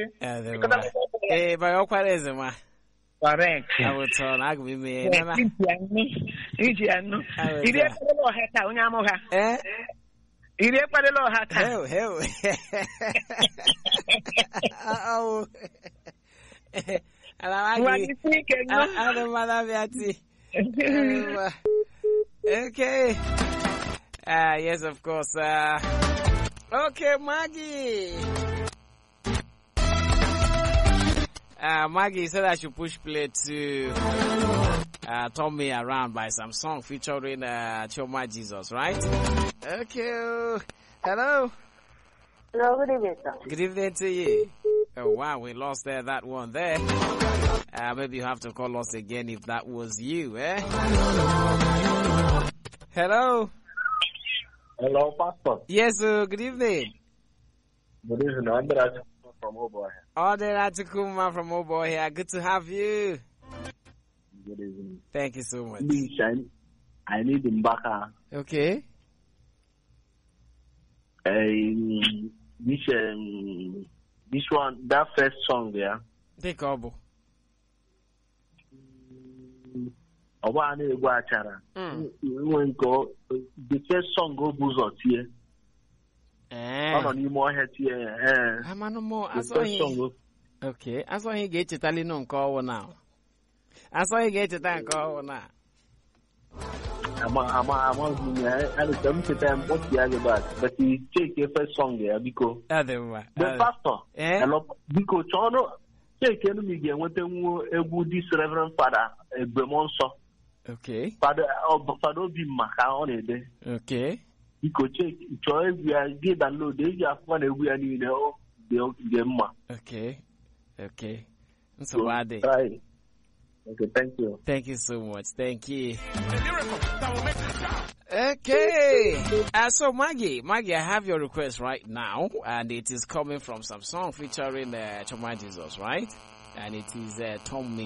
Eh, by all quite is ma. Correct. I will turn. I will be me. Ijianu. Ire pẹ̀lú ọ̀hẹ́ta onye amụha. Eh? Ire pẹ̀lú ọ̀hẹ́ta. Hell. Oh. I don't matter. Okay. Yes, of course. Okay, Maggie. Maggie said I should push play to Turn Me Around by some song featuring Choma Jesus, right? Okay. Hello. Hello, good evening, sir. Good evening to you. Oh, wow, we lost that one there. Maybe you have to call us again if that was you, eh? Hello. Hello, Pastor. Yes, good evening. Good evening. I'm from Obo. Atukuma from Obo here. Good to have you. Good evening. Thank you so much. I need Mbaka. Okay. This one, that first song there. Take Obo. The first song go buzo tie. Okay, I saw he get Italian on call now. I saw he get it and call now. But he take your first song there because the pastor, because Chono take enemy again with this Reverend Father Bremonso. Okay. Father be Macaon. Okay. Because choice we are give and load, they just want to we are in the Okay. Okay. So bad. Okay, thank you. Thank you so much. Thank you. Okay. So Maggie, I have your request right now, and it is coming from some song featuring Choma Jesus, right? And it is Turn Me